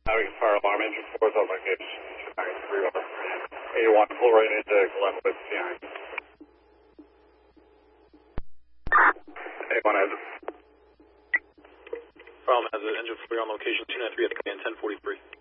Having fire alarm, engine 4 is on location, 293 over. 81, pull right into Glenwood behind. 81 has it. Problem has it, engine 4 on location, 293 at the command 1043.